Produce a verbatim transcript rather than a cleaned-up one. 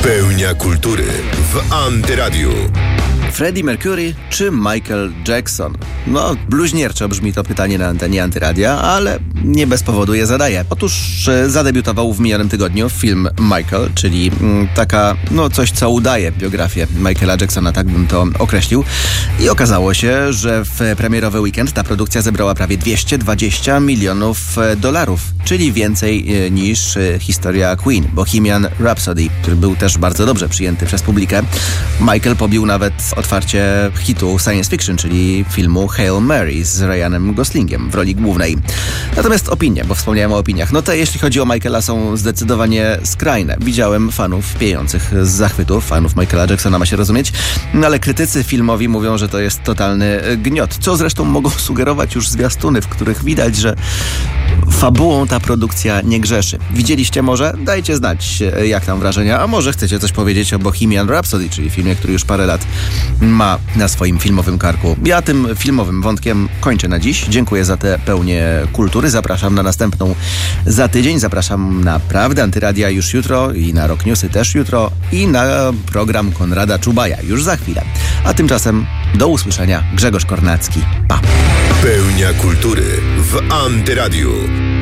Pełnia kultury w Antyradiu. Freddie Mercury czy Michael Jackson? No, bluźnierczo brzmi to pytanie na antenie Antyradia, ale nie bez powodu je zadaję. Otóż e, zadebiutował w minionym tygodniu film Michael, czyli m, taka, no coś co udaje biografię Michaela Jacksona, tak bym to określił. I okazało się, że w premierowy weekend ta produkcja zebrała prawie dwieście dwadzieścia milionów dolarów, czyli więcej e, niż e, historia Queen, Bohemian Rhapsody, który był też bardzo dobrze przyjęty przez publikę. Michael pobił nawet otwarcie hitu science fiction, czyli filmu Hail Mary z Ryanem Goslingiem w roli głównej. Natomiast opinie, bo wspomniałem o opiniach, no te jeśli chodzi o Michaela są zdecydowanie skrajne. Widziałem fanów piejących z zachwytu, fanów Michaela Jacksona ma się rozumieć, no ale krytycy filmowi mówią, że to jest totalny gniot, co zresztą mogą sugerować już zwiastuny, w których widać, że fabułą ta produkcja nie grzeszy. Widzieliście może? Dajcie znać, jak tam wrażenia, a może chcecie coś powiedzieć o Bohemian Rhapsody, czyli filmie, który już parę lat ma na swoim filmowym karku. Ja tym filmowym wątkiem kończę na dziś. Dziękuję za tę pełnię kultury. Zapraszam na następną za tydzień. Zapraszam na Prawdę Antyradia już jutro i na Rock Newsy też jutro i na program Konrada Czubaja już za chwilę. A tymczasem do usłyszenia. Grzegorz Kornacki. Pa! Pełnia kultury w Antyradiu.